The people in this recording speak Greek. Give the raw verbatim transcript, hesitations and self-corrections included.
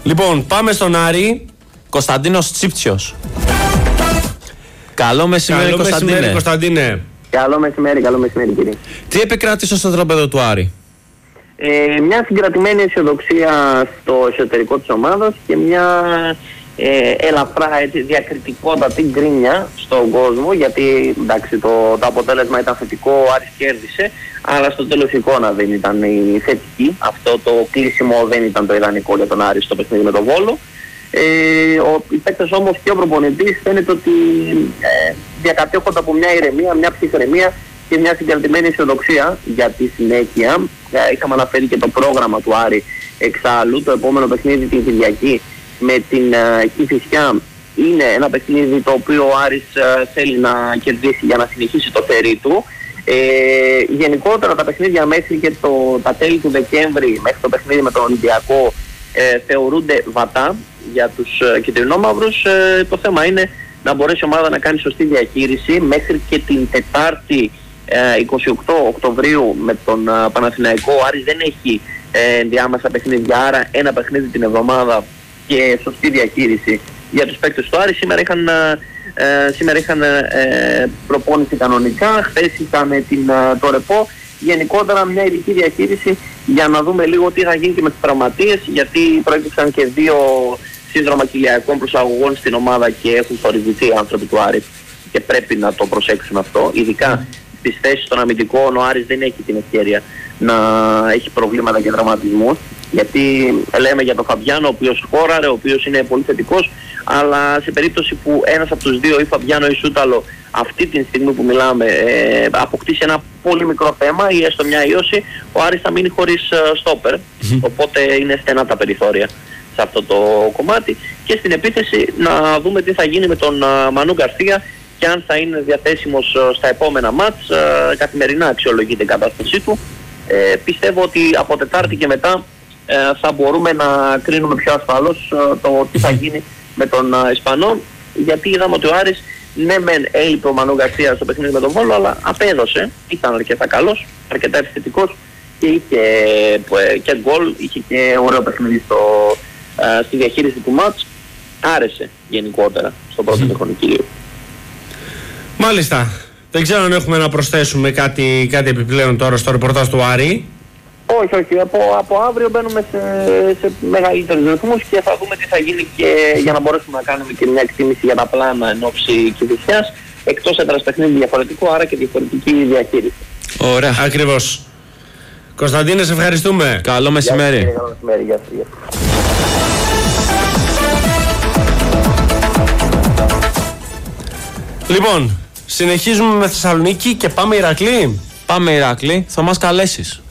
Λοιπόν, πάμε στον Άρη. Κωνσταντίνος Τσίπτσιος. Καλό μεσημέρι, Καλό Κωνσταντίνε. μεσημέρι, Κωνσταντίνε. Καλό μεσημέρι, καλό μεσημέρι κύριε. Τι επικράτησε στο τραπέζο του Άρη? Ε, μια συγκρατημένη αισιοδοξία στο εσωτερικό της ομάδας και μια ε, ελαφρά έτσι, διακριτικότατη γκρίνια στον κόσμο, γιατί εντάξει, το, το αποτέλεσμα ήταν θετικό, ο Άρης κέρδισε, αλλά στο τέλος η εικόνα δεν ήταν η θετική. Αυτό το κλείσιμο δεν ήταν το ιδανικό για τον Άρη στο παιχνίδι με τον Βόλο. Ε, ο, οι παίκτες όμως και ο προπονητής φαίνεται ότι ε, διακατέχονται από μια ηρεμία, μια ψυχραιμία και μια συγκρατημένη αισιοδοξία για τη συνέχεια. Ε, είχαμε αναφέρει και το πρόγραμμα του Άρη εξάλλου. Το επόμενο παιχνίδι την Κυριακή με την ε, Κηφισιά είναι ένα παιχνίδι το οποίο ο Άρης ε, θέλει να κερδίσει για να συνεχίσει το θερί του. Ε, γενικότερα τα παιχνίδια μέχρι και το, τα τέλη του Δεκέμβρη, μέχρι το παιχνίδι με τον Ολυμπιακό, ε, θεωρούνται βατά για τους ε, κυτρινόμαυρους. Ε, το θέμα είναι να μπορέσει η ομάδα να κάνει σωστή διαχείριση μέχρι και την Τετάρτη ε, εικοστή ογδόη Οκτωβρίου με τον ε, Παναθηναϊκό. Ο Άρης δεν έχει ε, ενδιάμεσα παιχνίδια, άρα ένα παιχνίδι την εβδομάδα και σωστή διαχείριση για τους παίκτες του Άρη. Σήμερα είχαν, ε, σήμερα είχαν ε, προπόνηση κανονικά, χθες ήταν την, ε, το ρεπό. Γενικότερα μια ειδική διαχείριση για να δούμε λίγο τι θα γίνει και με τις τραυματίες, γιατί προέκυψαν και δύο σύνδρομα κοιλιακών προσαγωγών στην ομάδα και έχουν θορυβηθεί οι άνθρωποι του Άρη και πρέπει να το προσέξουν αυτό. Ειδικά στις θέσεις των αμυντικών ο Άρης δεν έχει την ευκαιρία να έχει προβλήματα και τραυματισμούς, γιατί λέμε για τον Φαμπιάνο ο οποίος χώραρε, ο οποίος είναι πολύ θετικός, αλλά σε περίπτωση που ένας από τους δύο, ή Φαμπιάνο ή Σούταλο, αυτή τη στιγμή που μιλάμε ε, αποκτήσει ένα πολύ μικρό θέμα ή έστω μια ίωση, ο Άρης θα μείνει χωρίς ε, στόπερ, οπότε είναι στενά τα περιθώρια σε αυτό το κομμάτι. Και στην επίθεση να δούμε τι θα γίνει με τον uh, Μανού Γκαρσία και αν θα είναι διαθέσιμος uh, στα επόμενα μάτς. Uh, καθημερινά αξιολογείται η κατάστασή του. Ε, πιστεύω ότι από Τετάρτη και μετά ε, θα μπορούμε να κρίνουμε πιο ασφαλώς ε, το τι θα γίνει με τον ε, Ισπανό, γιατί είδαμε ότι ο Άρης ναι μεν έλειπε ο Μανού Γκαρσία στο παιχνίδι με τον Βόλο, αλλά απέδωσε, ήταν αρκετά καλός, αρκετά επιθετικός και είχε ε, και γκολ, είχε και ωραίο παιχνίδι στο, ε, στη διαχείριση του μάτς. Άρεσε γενικότερα στο πρώτο τεχνικό. Μάλιστα. Δεν ξέρω αν έχουμε να προσθέσουμε κάτι, κάτι επιπλέον τώρα στο ρεπορτάζ του Άρη. Όχι, όχι. Από, από αύριο μπαίνουμε σε, σε μεγαλύτερους ρυθμούς και θα δούμε τι θα γίνει και για να μπορέσουμε να κάνουμε και μια εκτίμηση για τα πλάνα εν ώψη Κηφισιάς. Εκτός έδρας παιχνίδι διαφορετικό, άρα και διαφορετική διαχείριση. Ωραία. Ακριβώς. Κωνσταντίνε, σε ευχαριστούμε. Καλό μεσημέρι. Γεια σας, καλό μεσημέρι. Γεια σας, γεια σας. Λοιπόν, συνεχίζουμε με Θεσσαλονίκη και πάμε Ηρακλή. Πάμε Ηράκλη, θα μας καλέσεις.